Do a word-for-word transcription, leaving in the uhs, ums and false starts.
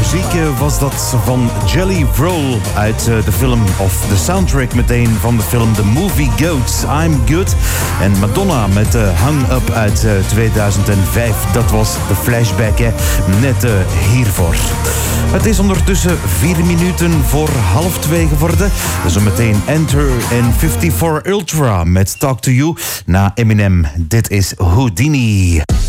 muziek was dat van Jelly Roll uit de film, of de soundtrack meteen van de film The Movie Goats, I'm Good. En Madonna met uh, Hung Up uit uh, tweeduizend vijf. Dat was de flashback, hè? Net uh, hiervoor. Het is ondertussen vier minuten voor half twee geworden. Zometeen Enter en vijfenvijftig Ultra met Talk to You na Eminem. Dit is Houdini.